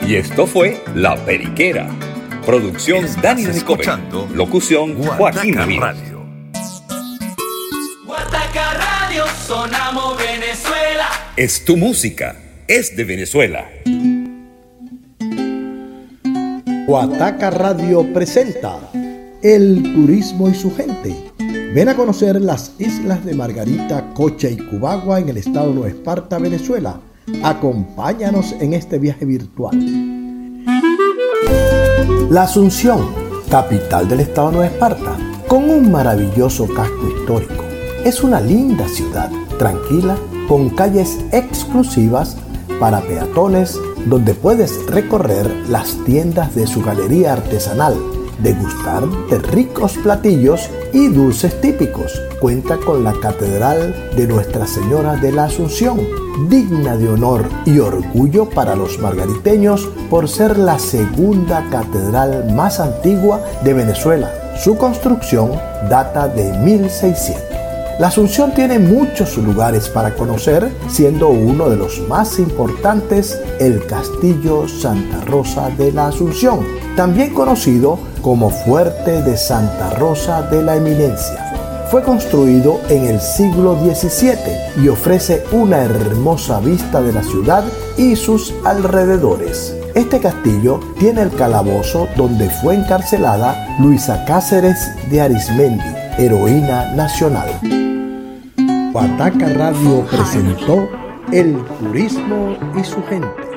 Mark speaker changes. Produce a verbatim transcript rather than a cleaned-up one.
Speaker 1: Y esto fue La Periquera. Producción Dani Discovery. Locución Joaquín
Speaker 2: Radio.
Speaker 3: Guataca Radio, sonamos Venezuela.
Speaker 1: Es tu música, es de Venezuela.
Speaker 4: Guataca Radio presenta El turismo y su gente. Ven a conocer las islas de Margarita, Cocha y Cubagua en el estado de Nueva Esparta, Venezuela. Acompáñanos en este viaje virtual. La Asunción, capital del estado de Nueva Esparta, con un maravilloso casco histórico. Es una linda ciudad, tranquila, con calles exclusivas para peatones, donde puedes recorrer las tiendas de su galería artesanal, degustar de ricos platillos y dulces típicos. Cuenta con la Catedral de Nuestra Señora de la Asunción, digna de honor y orgullo para los margariteños por ser la segunda catedral más antigua de Venezuela. Su construcción data de mil seiscientos. La Asunción tiene muchos lugares para conocer, siendo uno de los más importantes el Castillo Santa Rosa de la Asunción, también conocido como Fuerte de Santa Rosa de la Eminencia. Fue construido en el siglo diecisiete y ofrece una hermosa vista de la ciudad y sus alrededores. Este castillo tiene el calabozo donde fue encarcelada Luisa Cáceres de Arismendi, heroína nacional. Guataca Radio presentó El turismo y su gente.